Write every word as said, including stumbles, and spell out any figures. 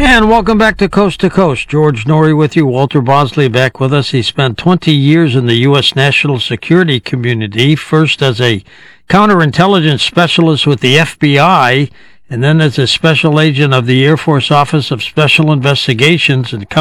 And welcome back to Coast to Coast. George Noory with you. Walter Bosley back with us. He spent twenty years in the U S national security community, first as a counterintelligence specialist with the F B I, and then as a special agent of the Air Force Office of Special Investigations and